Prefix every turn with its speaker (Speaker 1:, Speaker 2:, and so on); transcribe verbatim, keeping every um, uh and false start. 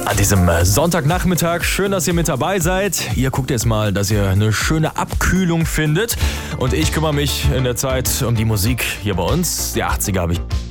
Speaker 1: An diesem Sonntagnachmittag, schön, dass ihr mit dabei seid. Ihr guckt jetzt mal, dass ihr eine schöne Abkühlung findet. Und ich kümmere mich in der Zeit um die Musik hier bei uns. Die achtziger habe ich